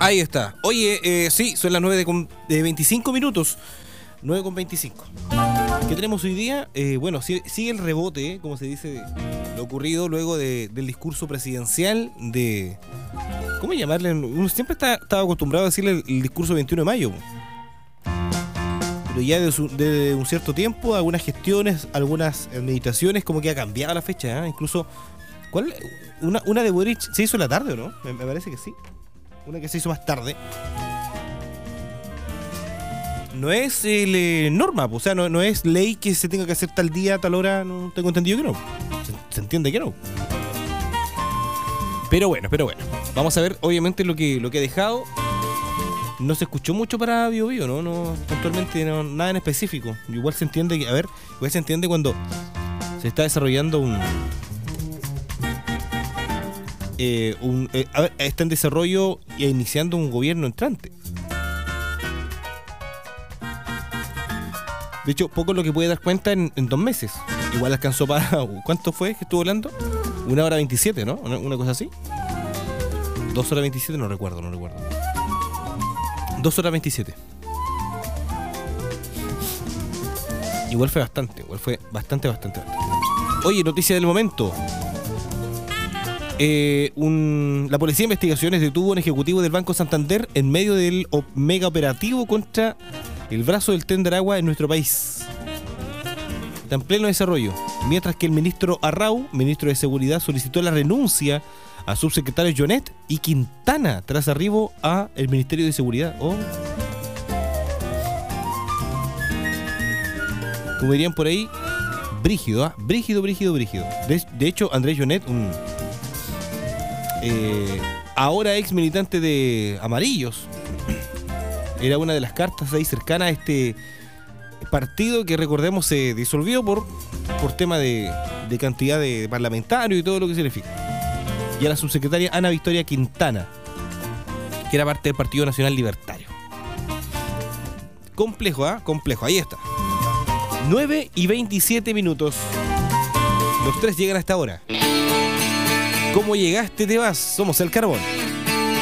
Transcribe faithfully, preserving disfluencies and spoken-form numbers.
Ahí está. Oye, eh, sí, son las nueve de, con, de veinticinco minutos. nueve con veinticinco. ¿Qué tenemos hoy día? Eh, bueno, sigue, sigue el rebote, como se dice, lo ocurrido luego de, del discurso presidencial de... ¿Cómo llamarle? Uno siempre está, estaba acostumbrado a decirle el, el discurso veintiuno de mayo. Pero ya de, su, de un cierto tiempo, algunas gestiones, algunas administraciones, como que ha cambiado la fecha, ¿eh? Incluso, ¿cuál? Una, una de Boric se hizo en la tarde, ¿o no? Me, me parece que sí. Una que se hizo más tarde. No es el, eh, norma, o sea, no, no es ley que se tenga que hacer tal día, tal hora, no tengo entendido que no. Se, se entiende que no. Pero bueno, pero bueno. Vamos a ver, obviamente, lo que, lo que ha dejado. No se escuchó mucho para Bio Bio, ¿no? No, puntualmente no, nada en específico. Igual se entiende que, a ver, igual se entiende cuando se está desarrollando un... Eh, un eh, a ver, está en desarrollo e iniciando un gobierno entrante. De hecho, poco es lo que puede dar cuenta en, en dos meses. Igual alcanzó para... ¿Cuánto fue que estuvo hablando? Una hora veintisiete, ¿no? Una, una cosa así. Dos horas veintisiete, no recuerdo, no recuerdo. Dos horas veintisiete. Igual fue bastante, igual fue bastante, bastante, bastante. Oye, noticia del momento. Eh, un, la Policía de Investigaciones detuvo a un ejecutivo del Banco Santander en medio del op- mega operativo contra el brazo del Tren de Aragua en nuestro país. Está en pleno desarrollo. Mientras que el ministro Arrau, ministro de Seguridad, solicitó la renuncia a subsecretarios Jonet y Quintana tras arribo a el Ministerio de Seguridad. Oh. Como dirían por ahí, brígido, ¿ah? Brígido, brígido, brígido. De, de hecho, Andrés Jonet, un eh, ahora ex militante de Amarillos, era una de las cartas ahí cercanas a este partido que, recordemos, se disolvió por, por tema de, de cantidad de parlamentarios y todo lo que significa. Y a la subsecretaria Ana Victoria Quintana, que era parte del Partido Nacional Libertario. Complejo, ¿ah? ¿eh? Complejo, ahí está. nueve y veintisiete minutos. Los tres llegan a esta hora. ¿Cómo llegaste? Te vas. Somos el Carbón.